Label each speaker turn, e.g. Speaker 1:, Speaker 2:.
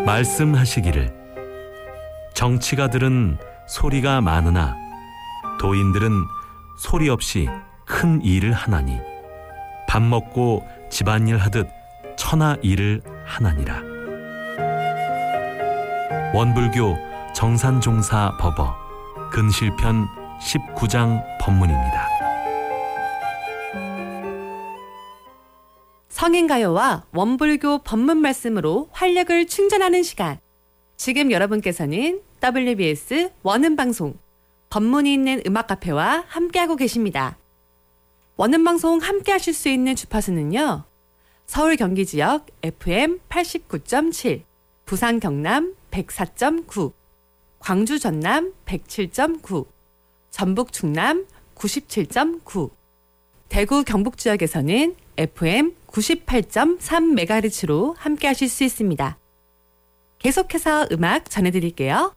Speaker 1: 말씀하시기를 정치가들은 소리가 많으나 도인들은 소리 없이 큰 일을 하나니 밥 먹고 집안일 하듯 천하 일을 하나니라. 원불교 정산종사 법어 근실편 19장 법문입니다.
Speaker 2: 성인가요와 원불교 법문 말씀으로 활력을 충전하는 시간. 지금 여러분께서는 WBS 원음방송 법문이 있는 음악카페와 함께하고 계십니다. 원음방송 함께하실 수 있는 주파수는요. 서울 경기 지역 FM 89.7, 부산 경남 104.9, 광주 전남 107.9, 전북 충남 97.9, 대구 경북 지역에서는 FM 98.3MHz로 함께하실 수 있습니다. 계속해서 음악 전해드릴게요.